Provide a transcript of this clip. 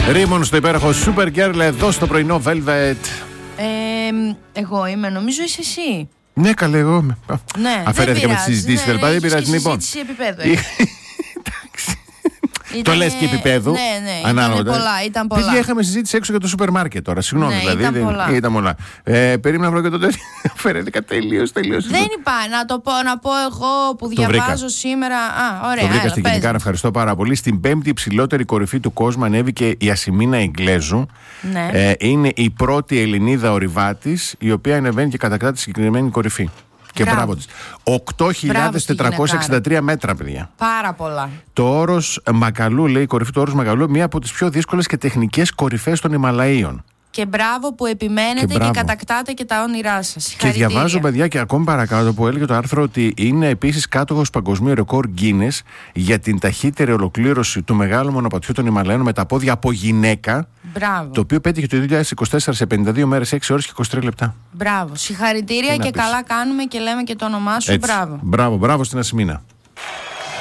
Ρίμον στο υπέροχο Supergirl εδώ στο πρωινό Velvet. Εγώ είμαι, νομίζω είσαι εσύ. Ναι, καλέ, εγώ είμαι. Ναι, αφαιρέθηκα με τη συζήτηση, ναι, δεν πειράζει. Λοιπόν. Συζήτηση επίπεδου. Το λες και επίπεδου. Ναι, ήταν πολλά. Παιδιά, είχαμε συζήτηση έξω για το σούπερ μάρκετ τώρα. Συγγνώμη, ναι, δηλαδή. Ήταν πολλά. Περίμενα να βρω και το τέτοιο. Αφαιρέθηκα τελείως. Δεν υπάρχει. Να πω εγώ που διαβάζω σήμερα. Ωραία. Το βρήκα στην Κινικάρα, ευχαριστώ πάρα πολύ. Στην 5η υψηλότερη κορυφή του κόσμου ανέβηκε η Ασημίνα Ιγκλέζου. Ναι. Είναι η πρώτη Ελληνίδα ορειβάτης, η οποία ανεβαίνει και κατακτά τη συγκεκριμένη κορυφή. Και μπράβο της. 8.463 μέτρα, παιδιά. Πάρα πολλά. Το όρος Μαγκαλού, λέει η κορυφή του όρους Μαγκαλού, μία από τις πιο δύσκολες και τεχνικές κορυφές των Ιμαλαίων. Και μπράβο που επιμένετε και κατακτάτε και τα όνειρά σας. Και διαβάζω, παιδιά, και ακόμη παρακάτω που έλεγε το άρθρο ότι είναι επίσης κάτοχος παγκοσμίου ρεκόρ Guinness για την ταχύτερη ολοκλήρωση του μεγάλου μονοπατιού των Ιμαλαίων με τα πόδια από γυναίκα. Μπράβο. Το οποίο πέτυχε το 2024 σε 52 μέρες, 6 ώρες και 23 λεπτά. Μπράβο. Συγχαρητήρια και καλά κάνουμε και λέμε και το όνομά σου. Έτσι. Μπράβο στην Ασημίνα.